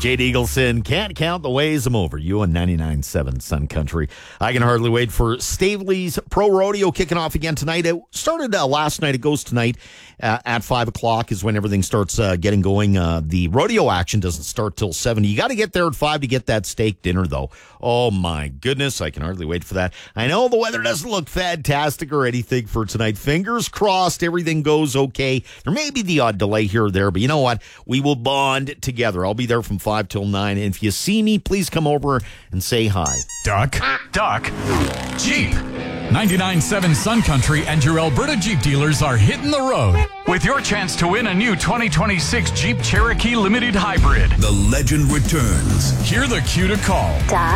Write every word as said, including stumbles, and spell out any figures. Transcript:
Jade Eagleson, Can't Count the Ways I'm Over You on ninety-nine point seven Sun Country. I can hardly wait for Staveley's Pro Rodeo kicking off again tonight. It started uh, last night. It goes tonight uh, at five o'clock is when everything starts uh, getting going. Uh, the rodeo action doesn't start till seven. You got to get there at five to get that steak dinner, though. Oh, my goodness. I can hardly wait for that. I know the weather doesn't look fantastic or anything for tonight. Fingers crossed everything goes okay. There may be the odd delay here or there, but you know what? We will bond together. I'll be there from five till nine. And if you see me, please come over and say hi. Duck, duck, Jeep. ninety-nine point seven Sun Country and your Alberta Jeep dealers are hitting the road with your chance to win a new twenty twenty-six Jeep Cherokee Limited Hybrid. The legend returns. Hear the cue to call. Duck.